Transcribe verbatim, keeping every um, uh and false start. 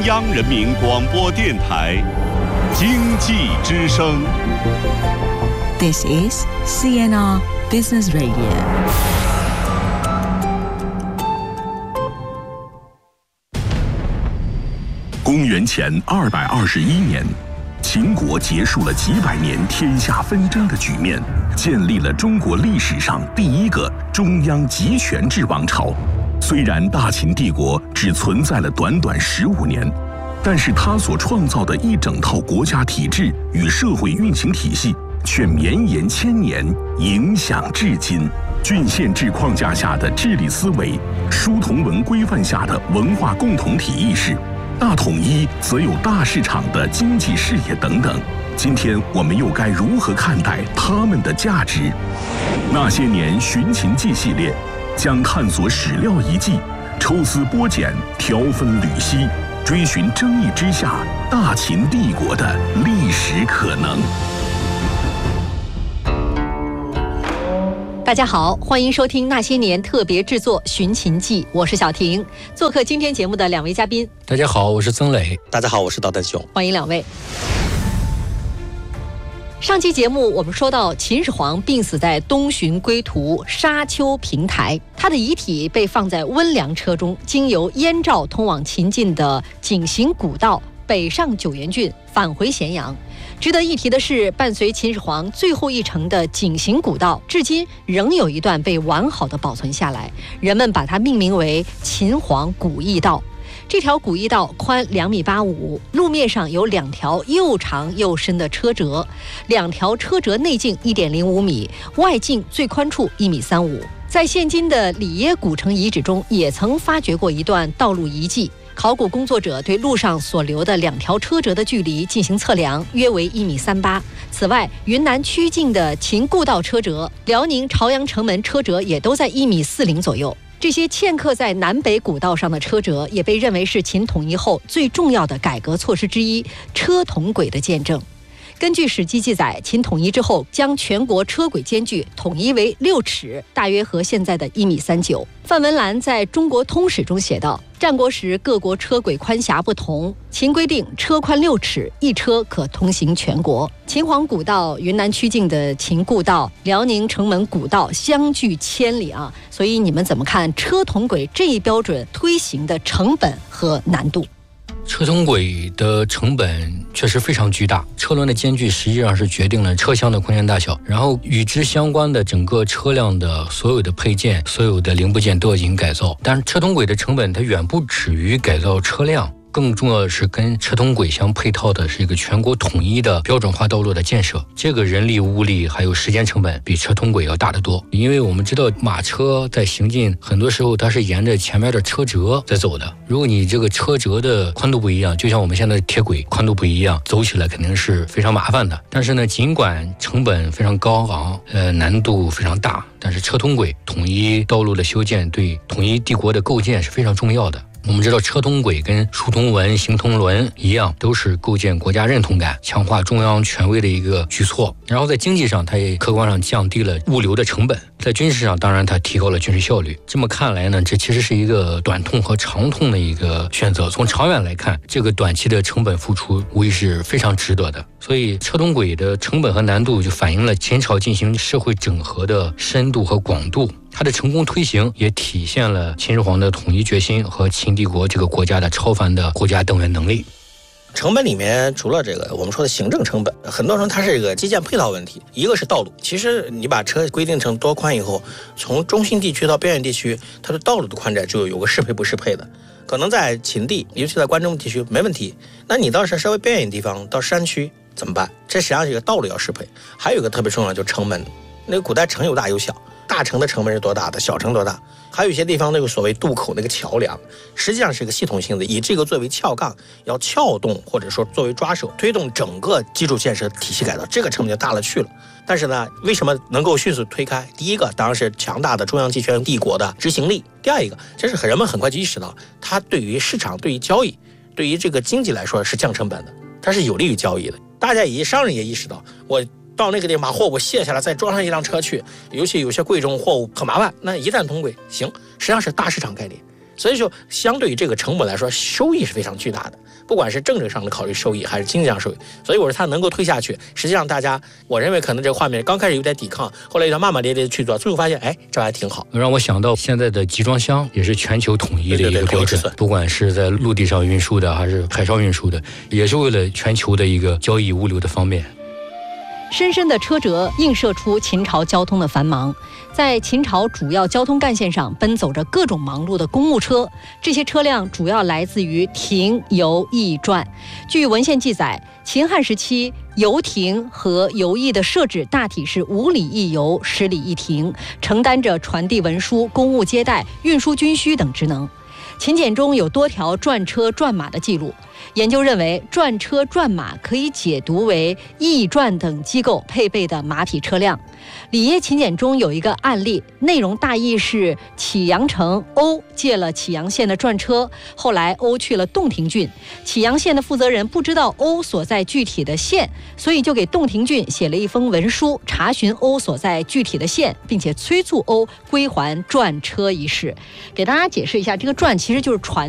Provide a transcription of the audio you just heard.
央人民广播电台经济之声。 This is C N R Business Radio。 公元前二百二十一年，秦国结束了几百年天下纷争的局面，建立了中国历史上第一个中央集权制王朝。虽然大秦帝国只存在了短短十五年，但是它所创造的一整套国家体制与社会运行体系却绵延千年，影响至今。郡县制框架下的治理思维，书同文规范下的文化共同体意识，大统一则有大市场的经济视野等等。今天我们又该如何看待它们的价值？那些年寻秦记系列将探索史料遗迹，抽丝剥茧，条分缕析，追寻争议之下大秦帝国的历史可能。 大家好，欢迎收听那些年特别制作《寻秦记》，我是小婷。做客今天节目的两位嘉宾， 大家好，我是曾磊。 大家好，我是导弹熊。 欢迎两位。上期节目我们说到，秦始皇病死在东巡归途沙丘平台，他的遗体被放在温凉车中，经由燕赵通往秦晋的井陉古道北上九原郡，返回咸阳。值得一提的是，伴随秦始皇最后一程的井陉古道，至今仍有一段被完好的保存下来，人们把它命名为秦皇古驿道。这条古驿道宽两米八五，路面上有两条又长又深的车辙，两条车辙内径一点零五米，外径最宽处一米三五。在现今的里耶古城遗址中，也曾发掘过一段道路遗迹。考古工作者对路上所留的两条车辙的距离进行测量，约为一米三八。此外，云南曲靖的秦故道车辙、辽宁朝阳城门车辙也都在一米四零左右。这些嵌刻在南北古道上的车辙，也被认为是秦统一后最重要的改革措施之一——车同轨的见证。根据史记记载，秦统一之后将全国车轨间距统一为六尺，大约和现在的一米三九。范文澜在中国通史中写道，战国时各国车轨宽狭不同，秦规定车宽六尺，一车可通行全国。秦皇古道、云南曲靖的秦故道、辽宁城门古道相距千里啊，所以你们怎么看车同轨这一标准推行的成本和难度？ 车同轨的成本确实非常巨大，车轮的间距实际上是决定了车厢的空间大小，然后与之相关的整个车辆的所有的配件、所有的零部件都要进行改造。但是车同轨的成本它远不止于改造车辆，更重要的是跟车同轨相配套的是一个全国统一的标准化道路的建设，这个人力物力还有时间成本比车同轨要大得多。因为我们知道马车在行进很多时候它是沿着前面的车辙在走的，如果你这个车辙的宽度不一样，就像我们现在的铁轨宽度不一样，走起来肯定是非常麻烦的。但是呢，尽管成本非常高昂，呃，难度非常大，但是车同轨统一道路的修建对统一帝国的构建是非常重要的。我们知道车同轨跟书同文、行同伦一样，都是构建国家认同感、强化中央权威的一个举措。然后在经济上，它也客观上降低了物流的成本；在军事上，当然它提高了军事效率。这么看来呢，这其实是一个短痛和长痛的一个选择。从长远来看，这个短期的成本付出无疑是非常值得的。所以车同轨的成本和难度就反映了秦朝进行社会整合的深度和广度。它的成功推行也体现了秦始皇的统一决心和秦帝国这个国家的超凡的国家动员能力。 成本里面除了这个我们说的行政成本，很多时候它是一个基建配套问题。一个是道路，其实你把车规定成多宽以后，从中心地区到边远地区，它的道路的宽窄就有个适配不适配的。可能在秦地，尤其在关中地区没问题，那你倒是稍微边远地方到山区怎么办？这实际上是一个道路要适配。还有一个特别重要就是成本，那个古代城有大有小，大城的成本是多大的，小城多大？还有一些地方那个所谓渡口那个桥梁，实际上是一个系统性的，以这个作为撬杠，要撬动或者说作为抓手，推动整个基础建设体系改造，这个成本就大了去了。但是呢，为什么能够迅速推开？第一个当然是强大的中央集权帝国的执行力，第二一个，这是人们很快就意识到，它对于市场、对于交易、对于这个经济来说是降成本的，它是有利于交易的。大家也商人也意识到，我到那个地方把货物卸下来，再装上一辆车去，尤其有些贵重货物很麻烦，那一旦通轨行，实际上是大市场概念。 所以说相对于这个成本来说，收益是非常巨大的，不管是政治上的考虑收益还是经济上收益。所以我说它能够推下去，实际上大家我认为可能这个画面刚开始有点抵抗，后来要骂骂咧咧的去做，最后发现哎这还挺好。 让我想到现在的集装箱也是全球统一的一个标准，不管是在陆地上运输的还是海上运输的，也是为了全球的一个交易物流的方便。 深深的车辙映射出秦朝交通的繁忙，在秦朝主要交通干线上奔走着各种忙碌的公务车，这些车辆主要来自于亭、游、驿、传。据文献记载，秦汉时期游亭和游驿的设置大体是五里一游，十里一亭，承担着传递文书、公务接待、运输军需等职能。秦简中有多条转车转马的记录，研究认为转车转马可以解读为驿传等机构配备的马匹车辆。里耶秦简中有一个案例，内容大意是启阳城欧借了启阳县的转车，后来欧去了洞庭郡，启阳县的负责人不知道欧所在具体的县，所以就给洞庭郡写了一封文书，查询欧所在具体的县，并且催促欧归还转车一事。给大家解释一下，这个转其实就是船